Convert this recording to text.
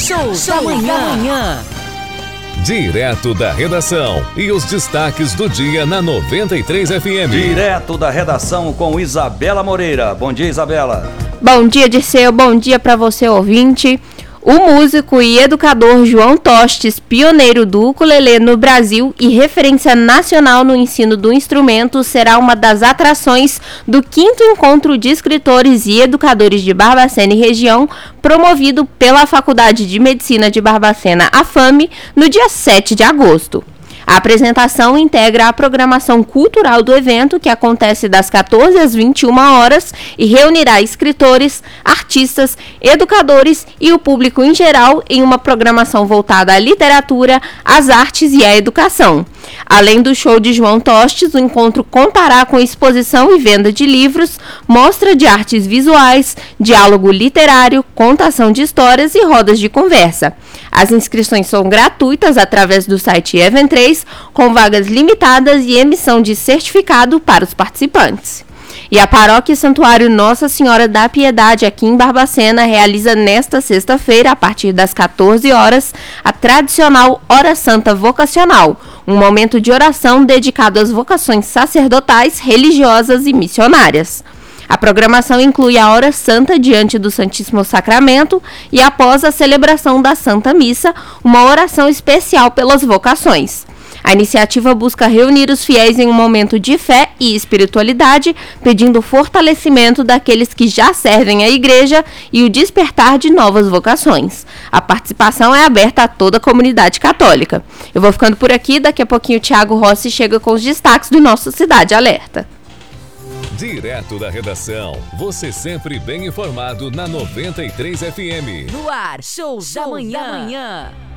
Show da manhã. Direto da redação e os destaques do dia na 93 FM. Direto da redação com Isabela Moreira. Bom dia, Isabela. Bom dia, Dirceu. Bom dia para você, ouvinte. O músico e educador João Tostes, pioneiro do ukulele no Brasil e referência nacional no ensino do instrumento, será uma das atrações do 5º Encontro de Escritores e Educadores de Barbacena e Região, promovido pela Faculdade de Medicina de Barbacena, a FAME, no dia 7 de agosto. A apresentação integra a programação cultural do evento, que acontece das 14 às 21 horas e reunirá escritores, artistas, educadores e o público em geral em uma programação voltada à literatura, às artes e à educação. Além do show de João Tostes, o encontro contará com exposição e venda de livros, mostra de artes visuais, diálogo literário, contação de histórias e rodas de conversa. As inscrições são gratuitas através do site Event3, com vagas limitadas e emissão de certificado para os participantes. E a Paróquia Santuário Nossa Senhora da Piedade, aqui em Barbacena, realiza nesta sexta-feira, a partir das 14 horas, a tradicional Hora Santa Vocacional, um momento de oração dedicado às vocações sacerdotais, religiosas e missionárias. A programação inclui a Hora Santa diante do Santíssimo Sacramento e, após a celebração da Santa Missa, uma oração especial pelas vocações. A iniciativa busca reunir os fiéis em um momento de fé e espiritualidade, pedindo o fortalecimento daqueles que já servem a igreja e o despertar de novas vocações. A participação é aberta a toda a comunidade católica. Eu vou ficando por aqui, daqui a pouquinho o Thiago Rossi chega com os destaques do nosso Cidade Alerta. Direto da redação, você sempre bem informado na 93 FM. No ar, Show da manhã.